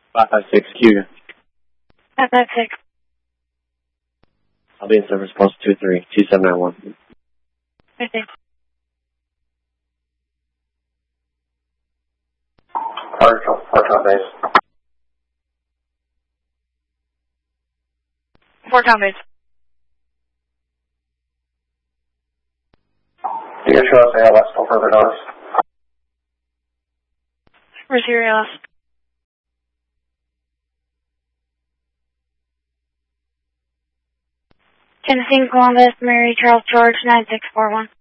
556 Q. 556. I'll be in service post 23-2791. Okay. Fort base. Fort base. Do you show us ALS till further notice? Receiver ALS. Tennessee, Columbus, Mary, Charles, George, 9641.